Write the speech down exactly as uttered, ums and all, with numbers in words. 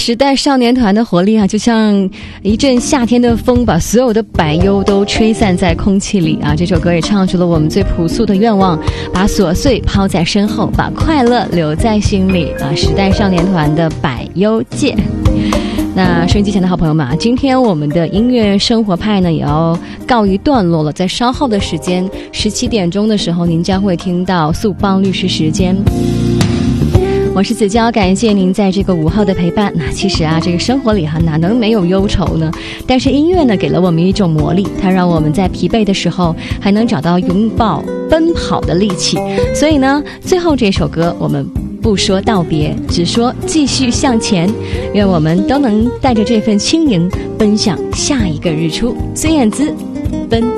时代少年团的活力啊，就像一阵夏天的风，把所有的百忧都吹散在空气里啊。这首歌也唱出了我们最朴素的愿望，把琐碎抛在身后，把快乐留在心里啊。时代少年团的百忧戒。那收音机前的好朋友们啊，今天我们的音乐生活派呢也要告一段落了。在稍后的时间十七点钟的时候，您将会听到素邦律师时间。我是子娇，感谢您在这个午后的陪伴。那其实啊，这个生活里哈、啊、哪能没有忧愁呢？但是音乐呢，给了我们一种魔力，它让我们在疲惫的时候还能找到拥抱奔跑的力气。所以呢，最后这首歌我们不说道别，只说继续向前。愿我们都能带着这份轻盈奔向下一个日出。孙燕姿，奔。